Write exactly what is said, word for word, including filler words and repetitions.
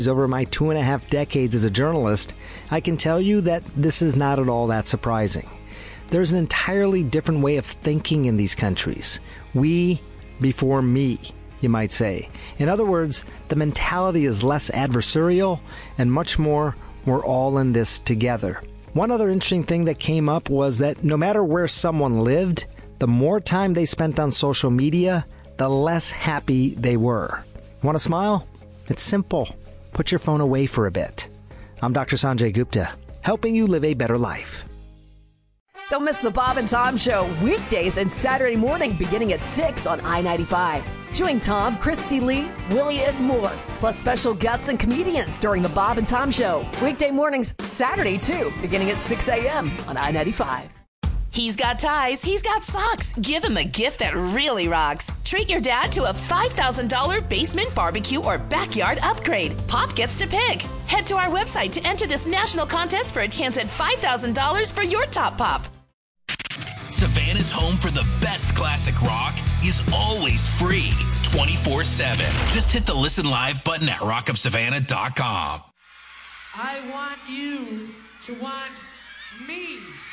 Over my two and a half decades as a journalist, I can tell you that this is not at all that surprising. There's an entirely different way of thinking in these countries. We before me, you might say. In other words, the mentality is less adversarial and much more, we're all in this together. One other interesting thing that came up was that no matter where someone lived, the more time they spent on social media, the less happy they were. Want to smile? It's simple. Put your phone away for a bit. I'm Doctor Sanjay Gupta, helping you live a better life. Don't miss the Bob and Tom Show weekdays and Saturday morning beginning at six on I ninety-five. Join Tom, Christy Lee, Willie, and more, plus special guests and comedians during the Bob and Tom Show. Weekday mornings, Saturday too, beginning at six a.m. on I ninety-five. He's got ties, he's got socks. Give him a gift that really rocks. Treat your dad to a five thousand dollars basement barbecue or backyard upgrade. Pop gets to pick. Head to our website to enter this national contest for a chance at five thousand dollars for your top pop. Savannah's home for the best classic rock is always free, twenty-four seven. Just hit the Listen Live button at rock of savannah dot com. I want you to want me.